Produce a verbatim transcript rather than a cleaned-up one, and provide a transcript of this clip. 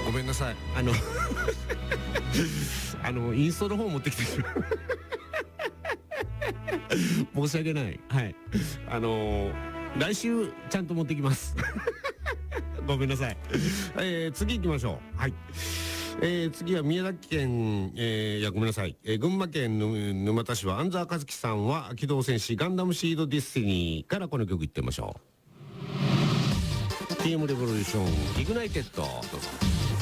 ごめんなさい。あのあのインストの方持ってきて申し訳ない。はい。あのー、来週ちゃんと持ってきます。ごめんなさい。えー、次行きましょう。はい。えー、次は宮崎県、えー、いやごめんなさい、えー、群馬県ぬ沼田市は安澤和樹さんは機動戦士ガンダムシードディスティニーからこの曲いってみましょう。 ティーエム レボリューションイグナイテッド、どうぞ。